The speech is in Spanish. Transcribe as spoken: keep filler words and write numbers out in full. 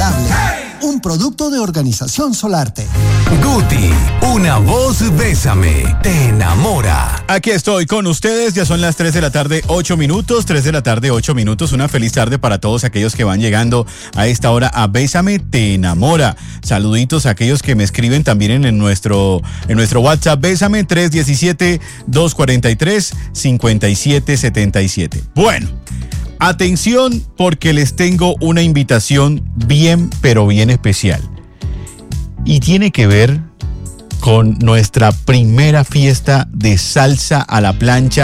inigualable. Un producto de Organización Solarte. Guti, una voz bésame, te enamora. Aquí estoy con ustedes, ya son las tres de la tarde, ocho minutos, tres de la tarde, ocho minutos. Una feliz tarde para todos aquellos que van llegando a esta hora a Bésame, te enamora. Saluditos a aquellos que me escriben también en, en, nuestro, en nuestro WhatsApp, Bésame, tres uno siete, dos cuatro tres, cinco siete siete siete. Bueno. Atención porque les tengo una invitación bien, pero bien especial. Y tiene que ver con nuestra primera fiesta de salsa a la plancha